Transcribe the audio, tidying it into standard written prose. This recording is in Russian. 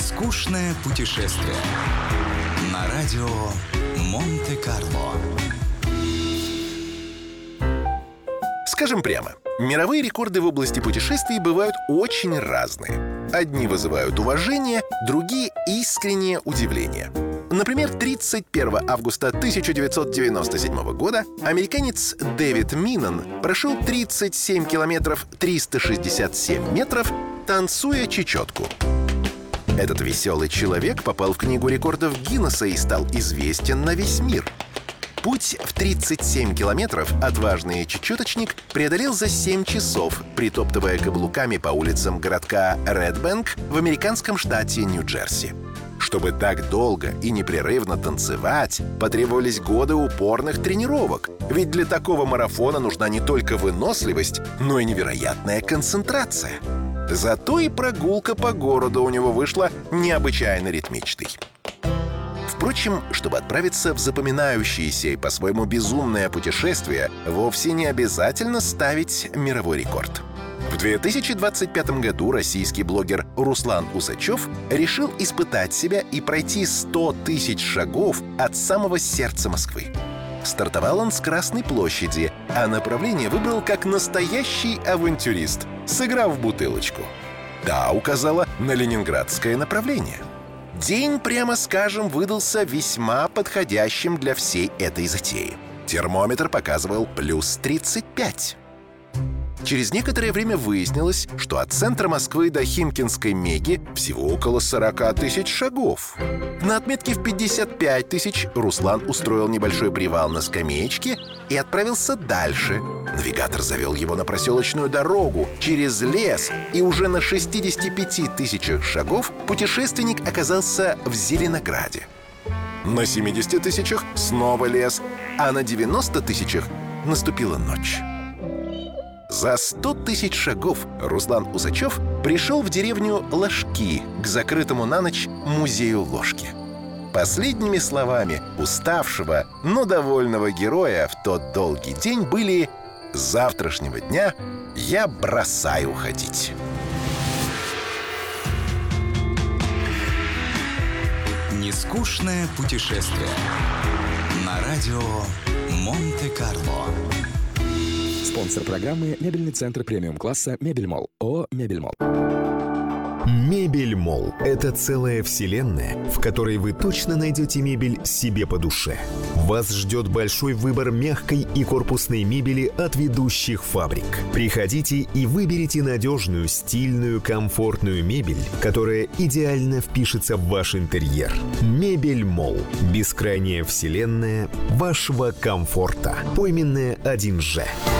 Нескучное путешествие на радио Монте-Карло. Скажем прямо, мировые рекорды в области путешествий бывают очень разные. Одни вызывают уважение, другие — искреннее удивление. Например, 31 августа 1997 года американец Дэвид Миннан прошел 37 километров 367 метров, танцуя чечетку. Этот веселый человек попал в Книгу рекордов Гиннесса и стал известен на весь мир. Путь в 37 километров отважный чечеточник преодолел за 7 часов, притоптывая каблуками по улицам городка Ред-Бэнк в американском штате Нью-Джерси. Чтобы так долго и непрерывно танцевать, потребовались годы упорных тренировок. Ведь для такого марафона нужна не только выносливость, но и невероятная концентрация. Зато и прогулка по городу у него вышла необычайно ритмичной. Впрочем, чтобы отправиться в запоминающееся и по-своему безумное путешествие, вовсе не обязательно ставить мировой рекорд. В 2025 году российский блогер Руслан Усачев решил испытать себя и пройти 100 тысяч шагов от самого сердца Москвы. Стартовал он с Красной площади, а направление выбрал как настоящий авантюрист, сыграв в бутылочку. Да, указала на ленинградское направление. День, прямо скажем, выдался весьма подходящим для всей этой затеи. Термометр показывал плюс 35. Через некоторое время выяснилось, что от центра Москвы до Химкинской Меги всего около 40 тысяч шагов. На отметке в 55 тысяч Руслан устроил небольшой привал на скамеечке и отправился дальше. Навигатор завел его на проселочную дорогу, через лес, и уже на 65 тысячах шагов путешественник оказался в Зеленограде. На 70 тысячах снова лес, а на 90 тысячах наступила ночь. За 100 тысяч шагов Руслан Усачев пришел в деревню Ложки к закрытому на ночь музею ложки. Последними словами уставшего, но довольного героя в тот долгий день были: «С завтрашнего дня я бросаю ходить». Нескучное путешествие на радио Монте-Карло. Спонсор программы — мебельный центр премиум-класса «Мебельмолл». ООО «Мебельмолл». Мебельмолл – это целая вселенная, в которой вы точно найдете мебель себе по душе. Вас ждет большой выбор мягкой и корпусной мебели от ведущих фабрик. Приходите и выберите надежную, стильную, комфортную мебель, которая идеально впишется в ваш интерьер. Мебельмолл – бескрайняя вселенная вашего комфорта. Пойменная 1Ж.